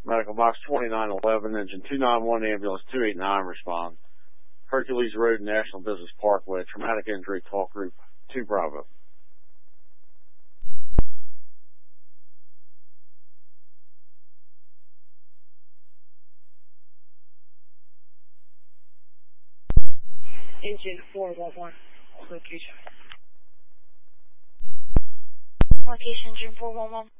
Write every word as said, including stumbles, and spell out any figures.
Medical box twenty-nine eleven, engine two nine one, ambulance two eight nine, respond. Hercules Road, National Business Parkway, traumatic injury, talk group two Bravo. Engine four one one, location. Location engine four one one.